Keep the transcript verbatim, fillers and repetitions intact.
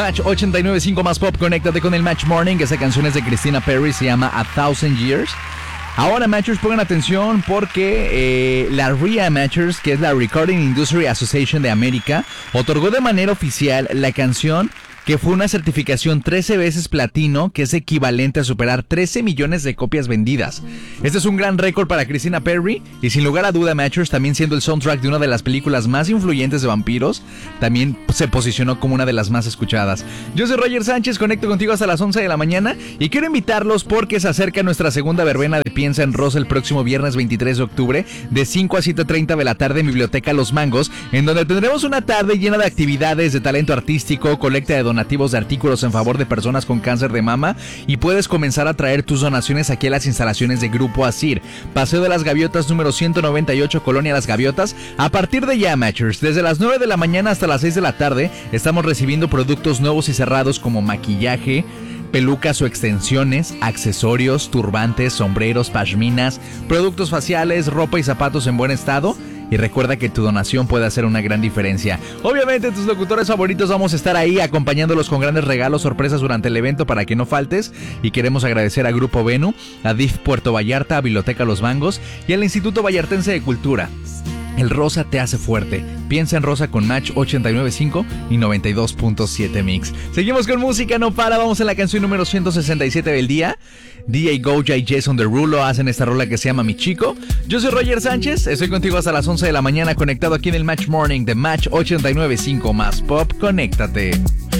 Match ochenta y nueve punto cinco más pop, conéctate con el Match Morning. Esa canción es de Christina Perri, se llama A Thousand Years. Ahora, Matchers, pongan atención porque eh, la R I A Matchers, que es la Recording Industry Association de América, otorgó de manera oficial la canción que fue una certificación trece veces platino, que es equivalente a superar trece millones de copias vendidas. Este es un gran récord para Christina Perri y sin lugar a duda, Matchers, también siendo el soundtrack de una de las películas más influyentes de vampiros, también se posicionó como una de las más escuchadas. Yo soy Roger Sánchez, conecto contigo hasta las once de la mañana y quiero invitarlos porque se acerca nuestra segunda verbena de Piensa en Rosa el próximo viernes veintitrés de octubre de cinco a siete treinta de la tarde en Biblioteca Los Mangos, en donde tendremos una tarde llena de actividades de talento artístico, colecta de donativos de artículos en favor de personas con cáncer de mama y puedes comenzar a traer tus donaciones aquí a las instalaciones de Grupo Asir, Paseo de las Gaviotas número ciento noventa y ocho, Colonia Las Gaviotas. A partir de ya, Matchers, desde las nueve de la mañana hasta las seis de la tarde estamos recibiendo productos nuevos y cerrados como maquillaje, pelucas o extensiones, accesorios, turbantes, sombreros, pashminas, productos faciales, ropa y zapatos en buen estado. Y recuerda que tu donación puede hacer una gran diferencia. Obviamente tus locutores favoritos vamos a estar ahí acompañándolos con grandes regalos, sorpresas durante el evento para que no faltes. Y queremos agradecer a Grupo Venu, a D I F Puerto Vallarta, a Biblioteca Los Mangos y al Instituto Vallartense de Cultura. El rosa te hace fuerte. Piensa en Rosa con Match ochenta y nueve punto cinco y noventa y dos punto siete Mix. Seguimos con música, no para. Vamos a la canción número ciento sesenta y siete del día. D J Goja y Jason Derulo hacen esta rola que se llama Mi Chico. Yo soy Roger Sánchez, estoy contigo hasta las once de la mañana conectado aquí en el Match Morning de Match ochenta y nueve punto cinco más pop. Conéctate.